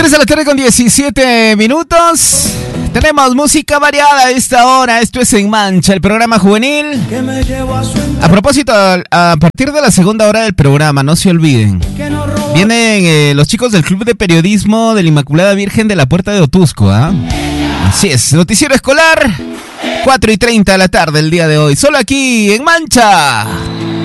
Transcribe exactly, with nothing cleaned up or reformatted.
tres de la tarde con diecisiete minutos. Tenemos música variada a esta hora. Esto es En Mancha, el programa juvenil. A propósito, a partir de la segunda hora del programa, no se olviden, vienen eh, los chicos del Club de Periodismo de la Inmaculada Virgen de la Puerta de Otusco, ¿ah? ¿eh? Así es, noticiero escolar, cuatro y treinta de la tarde el día de hoy. Solo aquí, En Mancha.